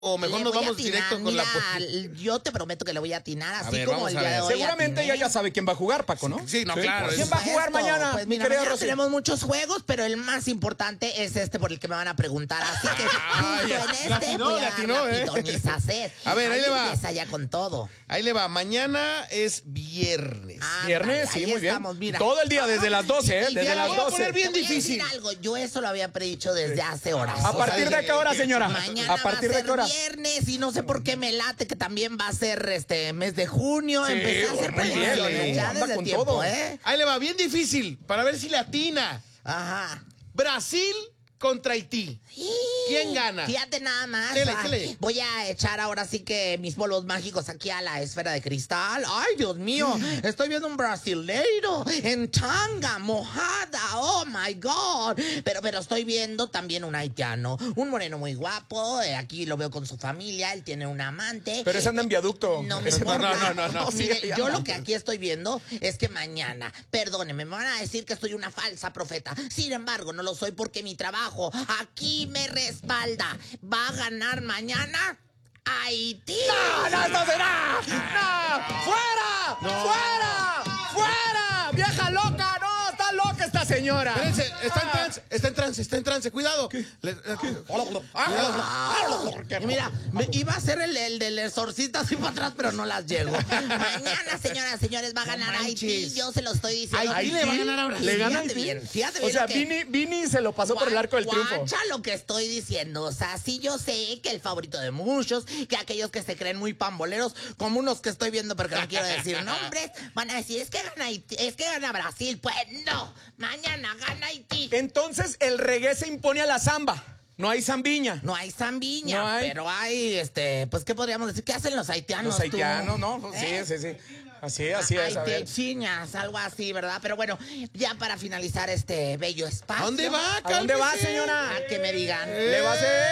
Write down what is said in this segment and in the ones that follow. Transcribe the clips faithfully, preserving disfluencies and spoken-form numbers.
o mejor le nos voy a vamos atinar, directo con mira, la... Yo te prometo que le voy a atinar, así ver, como el día de hoy. Seguramente ella ya sabe quién va a jugar, Paco, ¿no? Sí, no, claro. ¿Quién es- va a jugar mañana? Pues mi mira, querida mañana Rosy? tenemos muchos juegos, pero el más importante es este por el que me van a preguntar. Así que justo ya. en este Le atinó, voy a le dar atinó, la ¿eh? pitonizacet. A ver, ahí le va. Empieza ya con todo. Ahí le va, mañana es viernes. Ándale, Viernes, sí, ahí muy bien. estamos, mira. Todo el día, desde las doce, ¿eh? Y Desde te las voy a doce. poner bien Te voy a decir difícil. algo, yo eso lo había predicho desde hace horas. ¿A O partir sea, de qué hora, señora? Mañana ¿A partir va a de ser qué hora? viernes y no sé por qué me late que también va a ser este mes de junio. Sí, Empecé a hacer muy bien, predicciones ¿eh? ya Anda desde con tiempo, todo. ¿eh? Ahí le va, bien difícil, para ver si le atina. Ajá. Brasil contra Haití. ¿Quién gana? Fíjate nada más. Dele, ah, dele. Voy a echar ahora sí que mis polvos mágicos aquí a la esfera de cristal. Ay, Dios mío. Estoy viendo un brasileiro en tanga, mojada. Oh, my God. Pero, pero estoy viendo también un haitiano. Un moreno muy guapo. eh, aquí lo veo con su familia. Él tiene un amante. Pero ese anda en viaducto. No me Ese- importa. no, no, no, no. Mire, Sí, yo ya. lo que aquí estoy viendo es que mañana, perdónenme, me van a decir que soy una falsa profeta. Sin embargo, no lo soy porque mi trabajo aquí me respalda. ¿Va a ganar mañana? Haití. ¡No, no, no será! ¡No! ¡Fuera! ¡Fuera! ¡Fuera! ¡Vieja loca! ¡No! ¡Está loca esta señora! Espérense, está en trance, está en trance, está en trance, cuidado. Le- Y mira, me iba a ser el, el del exorcista así para atrás, pero no las llego. Mañana, señoras, señores, va a ganar manches. Haití. Yo se lo estoy diciendo. Haití le va a ganar a Brasil. ¿Le gana Fíjate Haití? bien, fíjate O bien sea, lo que- Vini, Vini se lo pasó por el arco del triunfo. Guacha lo que estoy diciendo. O sea, sí yo sé que el favorito de muchos, que aquellos que se creen muy pamboleros, como unos que estoy viendo, pero que no quiero decir nombres, van a decir, es que gana Haití, es que gana Brasil. Pues no, mañana gana Haití. Entonces el reggae se impone a la samba. No hay zambiña. No hay zambiña, No hay. pero hay, este, pues, ¿qué podríamos decir? ¿Qué hacen los haitianos? Los tú? haitianos, ¿no? Sí, ¿Eh? sí, sí. Así, así es, a ver. Haitianas, algo así, ¿verdad? Pero bueno, ya para finalizar este bello espacio. ¿A dónde va? ¿A dónde va, Cálmese. señora? A que me digan. Le va a hacer...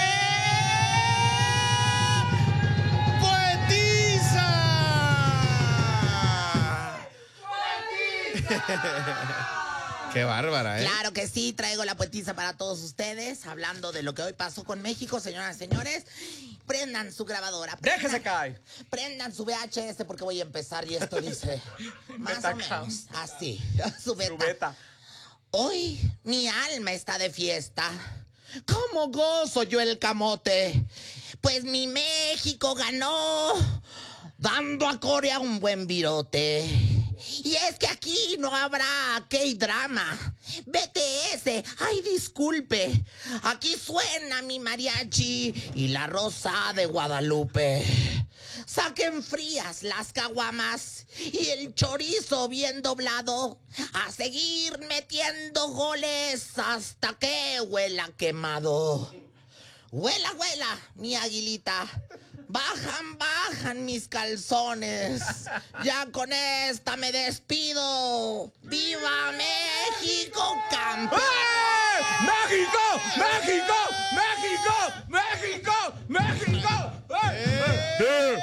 ¡Poetiza! Qué bárbara, ¿eh? Claro que sí, traigo la poetiza para todos ustedes, hablando de lo que hoy pasó con México, señoras y señores. Prendan su grabadora. Prendan, Déjese caer. Prendan su V H S porque voy a empezar y esto dice más o Betacam. menos así. Su beta. Su beta. Hoy mi alma está de fiesta. ¿Cómo gozo yo el camote? Pues mi México ganó, dando a Corea un buen virote. Y es que aquí no habrá K-drama, B T S, ay disculpe, aquí suena mi mariachi y la rosa de Guadalupe. Saquen frías las caguamas y el chorizo bien doblado, a seguir metiendo goles hasta que huela quemado. Huela, huela, mi aguilita. Bajan, bajan mis calzones. Ya con esta me despido. ¡Viva México, campeón! ¡Eh! ¡México! ¡México! ¡México! ¡México! ¡México! ¡Eh! ¡Eh!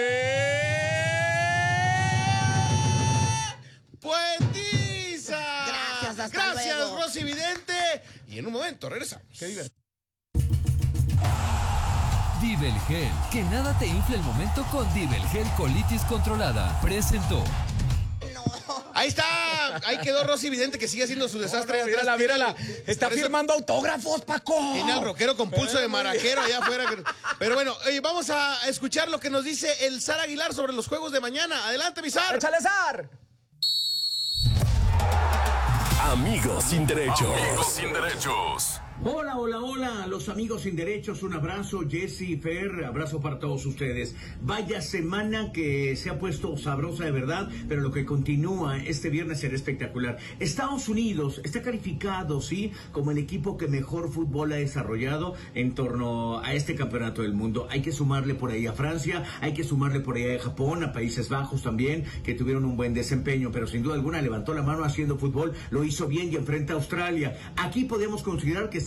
¡Eh! ¡Poetiza! Gracias, hasta Gracias, luego. Rosy Vidente. Y en un momento regresamos. Qué divertido. Divelgel, que nada te infle el momento con Divelgel colitis controlada. Presentó. Ahí está, ahí quedó Rosy Vidente que sigue haciendo su desastre. No, no, mírala, mírala. Está Por eso firmando autógrafos, Paco. Tiene al rockero con pulso de maraquero allá afuera. Pero bueno, eh, vamos a escuchar lo que nos dice el Zar Aguilar sobre los juegos de mañana. Adelante, mi Zar. ¡Échale, Zar! Amigos sin derechos. Amigos sin derechos. Hola, hola, hola, los amigos sin derechos, un abrazo, Jesse, Fer, abrazo para todos ustedes. Vaya semana que se ha puesto sabrosa de verdad, pero lo que continúa este viernes será espectacular. Estados Unidos está calificado, sí, como el equipo que mejor fútbol ha desarrollado en torno a este campeonato del mundo. Hay que sumarle por ahí a Francia, hay que sumarle por ahí a Japón, a Países Bajos también, que tuvieron un buen desempeño, pero sin duda alguna levantó la mano haciendo fútbol, lo hizo bien y enfrenta a Australia. Aquí podemos considerar que está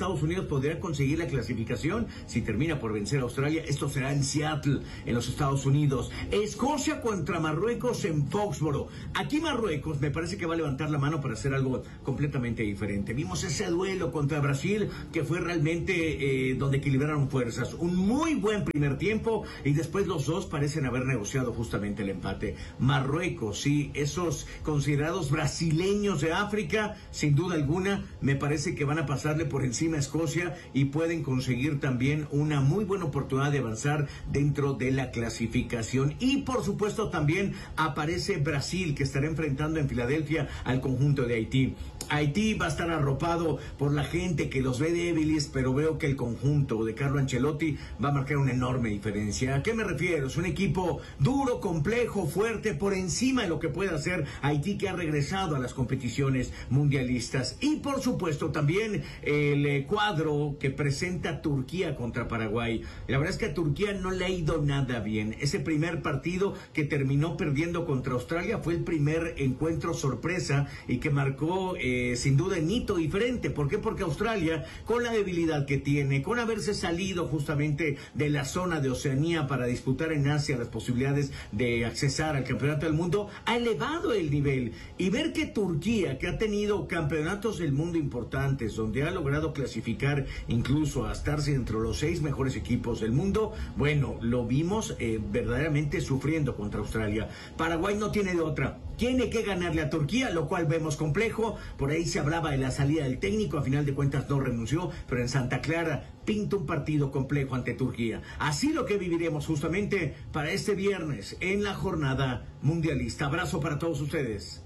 Estados Unidos podría conseguir la clasificación si termina por vencer a Australia. Esto será en Seattle, en los Estados Unidos. Escocia contra Marruecos en Foxboro. Aquí Marruecos me parece que va a levantar la mano para hacer algo completamente diferente. Vimos ese duelo contra Brasil que fue realmente eh, donde equilibraron fuerzas. Un muy buen primer tiempo y después los dos parecen haber negociado justamente el empate. Marruecos, sí, esos considerados brasileños de África, sin duda alguna, me parece que van a pasarle por encima a Escocia y pueden conseguir también una muy buena oportunidad de avanzar dentro de la clasificación. Y por supuesto también aparece Brasil, que estará enfrentando en Filadelfia al conjunto de Haití. Haití va a estar arropado por la gente que los ve débiles, pero veo que el conjunto de Carlo Ancelotti va a marcar una enorme diferencia. ¿A qué me refiero? Es un equipo duro, complejo, fuerte, por encima de lo que puede hacer Haití, que ha regresado a las competiciones mundialistas. Y por supuesto también el cuadro que presenta Turquía contra Paraguay. La verdad es que a Turquía no le ha ido nada bien. Ese primer partido que terminó perdiendo contra Australia fue el primer encuentro sorpresa y que marcó eh, sin duda un hito diferente. ¿Por qué? Porque Australia, con la debilidad que tiene, con haberse salido justamente de la zona de Oceanía para disputar en Asia las posibilidades de accesar al campeonato del mundo, ha elevado el nivel. Y ver que Turquía, que ha tenido campeonatos del mundo importantes, donde ha logrado clasificar incluso a estarse entre los seis mejores equipos del mundo, bueno, lo vimos eh, verdaderamente sufriendo contra Australia. Paraguay no tiene de otra. Tiene que ganarle a Turquía, lo cual vemos complejo. Por ahí se hablaba de la salida del técnico, a final de cuentas no renunció, pero en Santa Clara pinta un partido complejo ante Turquía. Así lo que viviremos justamente para este viernes en la jornada mundialista. Abrazo para todos ustedes.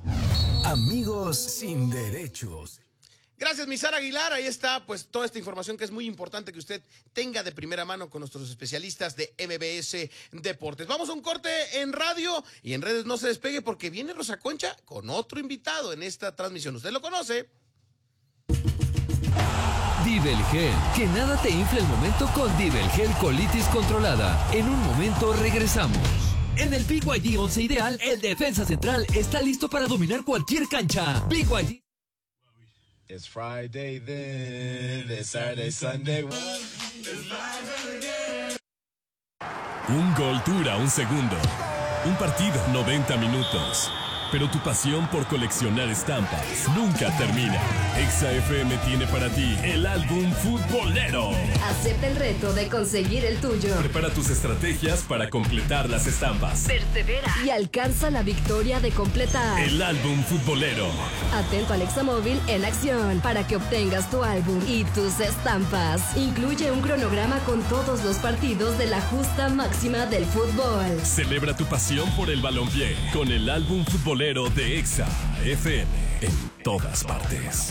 Amigos sin derechos. Gracias, mi Sara Aguilar. Ahí está, pues, toda esta información que es muy importante que usted tenga de primera mano con nuestros especialistas de M B S Deportes. Vamos a un corte en radio y en redes. No se despegue porque viene Rosa Concha con otro invitado en esta transmisión. ¿Usted lo conoce? Divelgel, que nada te infle el momento con Divelgel Colitis Controlada. En un momento regresamos. En el B Y D once Ideal, el defensa central está listo para dominar cualquier cancha. B Y D It's Friday then, it's Saturday, Sunday. Un gol dura un segundo. Un partido, noventa minutos. Pero tu pasión por coleccionar estampas nunca termina. Exa F M tiene para ti el álbum futbolero. Acepta el reto de conseguir el tuyo. Prepara tus estrategias para completar las estampas. Persevera y alcanza la victoria de completar el álbum futbolero. Atento al Examóvil en acción para que obtengas tu álbum y tus estampas. Incluye un cronograma con todos los partidos de la justa máxima del fútbol. Celebra tu pasión por el balompié con el álbum futbolero de Exa F M en todas partes.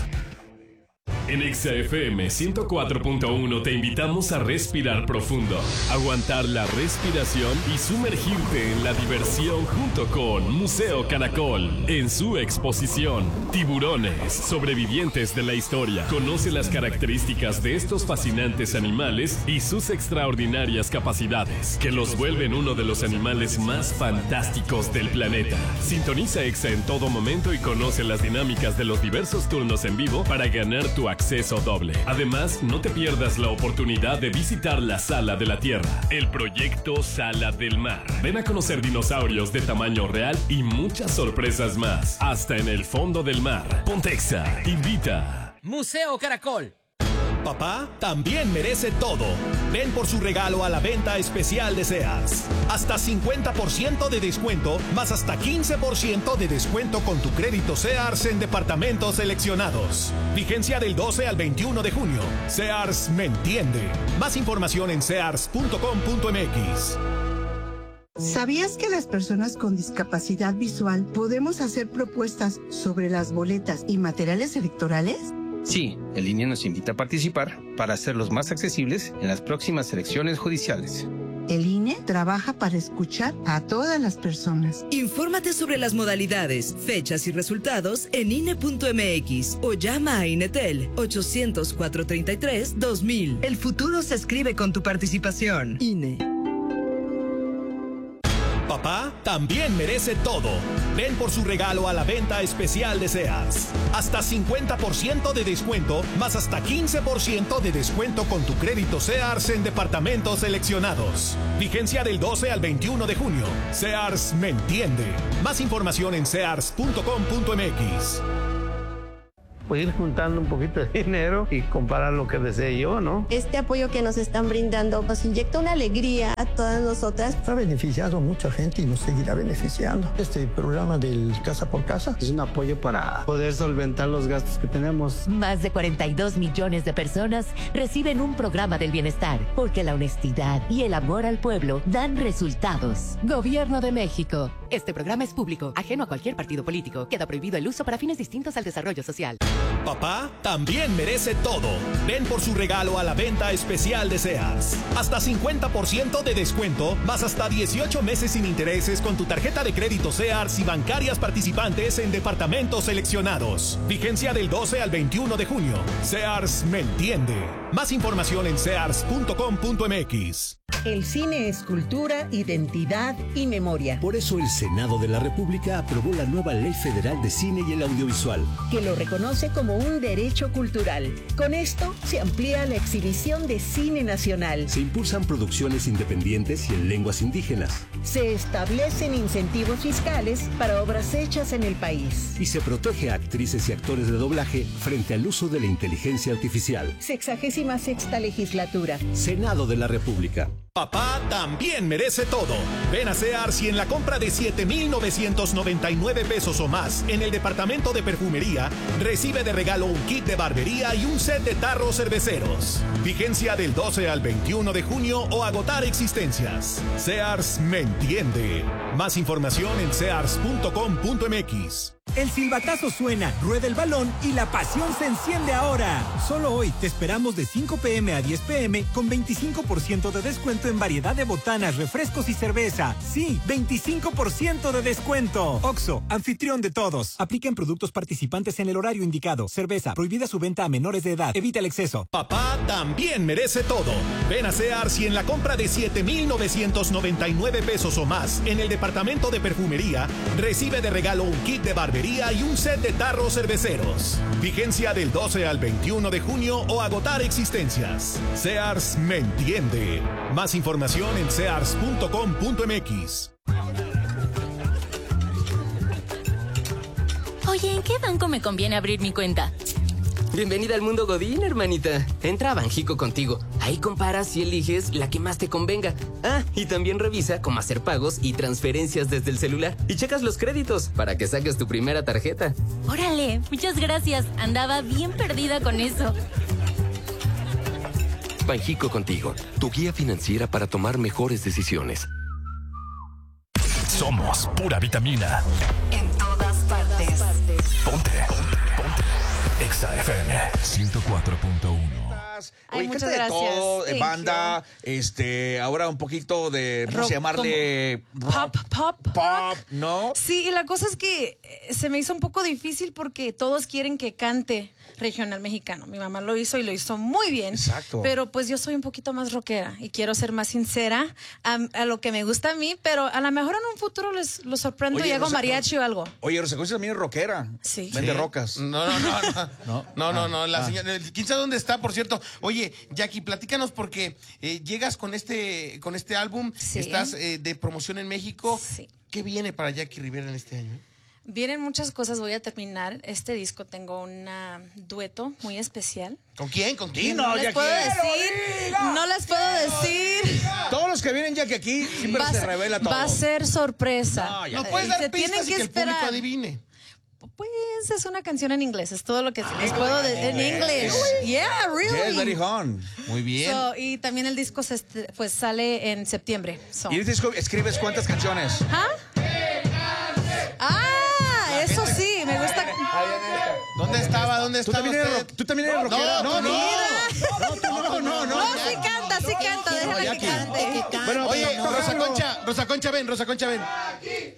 En Exa F M ciento cuatro punto uno te invitamos a respirar profundo, aguantar la respiración y sumergirte en la diversión junto con Museo Caracol en su exposición Tiburones, sobrevivientes de la historia. Conoce las características de estos fascinantes animales y sus extraordinarias capacidades que los vuelven uno de los animales más fantásticos del planeta. Sintoniza Exa en todo momento y conoce las dinámicas de los diversos turnos en vivo para ganar tu acceso doble. Además, no te pierdas la oportunidad de visitar la Sala de la Tierra, el proyecto Sala del Mar. Ven a conocer dinosaurios de tamaño real y muchas sorpresas más. Hasta en el fondo del mar. Pontexa invita. Museo Caracol. Papá también merece todo. Ven por su regalo a la venta especial de Sears. Hasta cincuenta por ciento de descuento, más hasta quince por ciento de descuento con tu crédito Sears en departamentos seleccionados. Vigencia del doce al veintiuno de junio. Sears me entiende. Más información en sears punto com punto m x. ¿Sabías que las personas con discapacidad visual podemos hacer propuestas sobre las boletas y materiales electorales? Sí, el I N E nos invita a participar para hacerlos más accesibles en las próximas elecciones judiciales. El I N E trabaja para escuchar a todas las personas. Infórmate sobre las modalidades, fechas y resultados en I N E punto m x o llama a Inetel ochocientos, cuatrocientos treinta y tres, dos mil. El futuro se escribe con tu participación. I N E. Papá también merece todo. Ven por su regalo a la venta especial de Sears. Hasta cincuenta por ciento de descuento, más hasta quince por ciento de descuento con tu crédito Sears en departamentos seleccionados. Vigencia del doce al veintiuno de junio. Sears me entiende. Más información en sears punto com punto m x. Pues ir juntando un poquito de dinero y comprar lo que desee yo, ¿no? Este apoyo que nos están brindando nos inyecta una alegría a todas nosotras. Ha beneficiado a mucha gente y nos seguirá beneficiando. Este programa del Casa por Casa es un apoyo para poder solventar los gastos que tenemos. Más de cuarenta y dos millones de personas reciben un programa del bienestar, porque la honestidad y el amor al pueblo dan resultados. Gobierno de México. Este programa es público, ajeno a cualquier partido político. Queda prohibido el uso para fines distintos al desarrollo social. Papá también merece todo. Ven por su regalo a la venta especial de Sears. Hasta cincuenta por ciento de descuento, más hasta dieciocho meses sin intereses con tu tarjeta de crédito Sears y bancarias participantes en departamentos seleccionados. Vigencia del doce al veintiuno de junio. Sears me entiende. Más información en sears punto com punto m x. El cine es cultura, identidad y memoria. Por eso el Senado de la República aprobó la nueva Ley Federal de Cine y el Audiovisual, que lo reconoce como un derecho cultural. Con esto se amplía la exhibición de cine nacional. Se impulsan producciones independientes y en lenguas indígenas. Se establecen incentivos fiscales para obras hechas en el país. Y se protege a actrices y actores de doblaje frente al uso de la inteligencia artificial. Sexagésima sexta legislatura. Senado de la República. Papá también merece todo. Ven a Sears y en la compra de siete mil novecientos noventa y nueve pesos o más en el departamento de perfumería, recibe de regalo un kit de barbería y un set de tarros cerveceros. Vigencia del doce al veintiuno de junio o agotar existencias. Sears me entiende. Más información en sears punto com punto m x. El silbatazo suena, rueda el balón y la pasión se enciende ahora. Solo hoy te esperamos de cinco p m a diez p m con veinticinco por ciento de descuento en variedad de botanas, refrescos y cerveza. Sí, veinticinco por ciento de descuento. Oxxo, anfitrión de todos. Aplica en productos participantes en el horario indicado. Cerveza, prohibida su venta a menores de edad. Evita el exceso. Papá también merece todo. Ven a Sears y en la compra de siete mil novecientos noventa y nueve pesos o más en el departamento de perfumería, recibe de regalo un kit de barbería y un set de tarros cerveceros. Vigencia del doce al veintiuno de junio o agotar existencias. Sears me entiende. Más información en sears punto com punto m x. Oye, ¿en qué banco me conviene abrir mi cuenta? Bienvenida al mundo Godín, hermanita. Entra a Banjico contigo. Ahí comparas y eliges la que más te convenga. Ah, y también revisa cómo hacer pagos y transferencias desde el celular. Y checas los créditos para que saques tu primera tarjeta. Órale, muchas gracias. Andaba bien perdida con eso. Banjico contigo, tu guía financiera para tomar mejores decisiones. Somos pura vitamina. En todas partes. Ponte. Ponte. Ponte. Exa F M ciento cuatro punto uno. Oye, Ay, muchas canta de gracias. todo, de Thank banda, este, ahora un poquito de, vamos Rock, a llamarle Pop, pop, pop, ¿no? Sí, y la cosa es que eh, se me hizo un poco difícil porque todos quieren que cante regional mexicano. Mi mamá lo hizo y lo hizo muy bien. Exacto. Pero pues yo soy un poquito más rockera y quiero ser más sincera a, a lo que me gusta a mí, pero a lo mejor en un futuro les lo sorprendo Oye, y hago Rosa- mariachi o algo. Oye, Rosa Concha también es rockera. Sí. Vende Sí. rocas. No, no, no, no. No, No, no, Ah, no. La ah. señora, quién sabe dónde está, por cierto. Oye, Jackie, platícanos porque eh, llegas con este, con este álbum, Sí. estás eh, de promoción en México. Sí. ¿Qué viene para Jackie Rivera en este año? Vienen muchas cosas, voy a terminar este disco, tengo un dueto muy especial. ¿Con quién? ¿Con quién? No, No, les Jackie. puedo ¡Que lo decir, diga! no les puedo decir. Todos los que vienen ya que aquí siempre Va a se ser- revela todo. Va a ser sorpresa. No, ya. No puedes Eh, dar se pistas tienen y que que el público esperar. adivine. Pues es una canción en inglés, es todo lo que les puedo decir en inglés. Yeah, really. Yes, very hon. Muy bien. So, y también el disco se est- pues sale en septiembre. So. ¿Y en este disco escribes cuántas canciones? ¿Ah? Ah, eso sí, me gusta. ¿Dónde estaba? ¿Dónde ¿Tú estaba también eres, usted? ro- ¿tú también eres rockera? No, no, no. No, tú no, no, no. No, sí canta, sí canta, déjala que Jackie. cante. Bueno, Oye, no, Rosa no. Concha, Rosa Concha, ven, Rosa Concha, ven.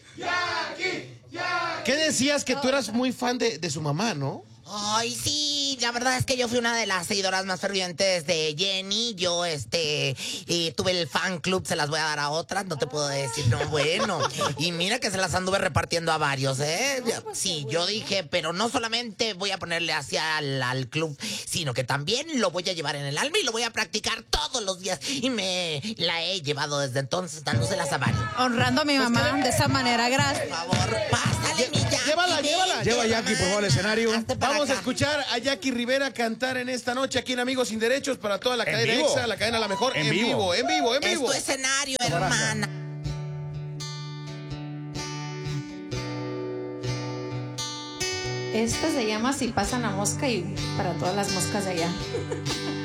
¿Qué decías que tú eras muy fan de, de su mamá, no? Ay, sí, sí, la verdad es que yo fui una de las seguidoras más fervientes de Jenny. Yo, este, eh, tuve el fan club, se las voy a dar a otras, no te puedo decir, no, bueno. Y mira que se las anduve repartiendo a varios, ¿eh? Sí, yo dije, pero no solamente voy a ponerle hacia al, al club, sino que también lo voy a llevar en el alma y lo voy a practicar todos los días. Y me la he llevado desde entonces dándoselas a varios. Honrando a mi Pues mamá que- de esa manera, gracias. Por favor, pásale, mi Jackie. Llévala, llévala. Lleva a Jackie, por favor, al escenario. Vamos a escuchar a Jackie Rivera cantar en esta noche aquí en Amigos Sin Derechos para toda la En cadena vivo. EXA, la cadena La Mejor, En en vivo. vivo, en vivo, en Es vivo. tu escenario, hermana. Esta se llama Si pasa la mosca y para todas las moscas de allá.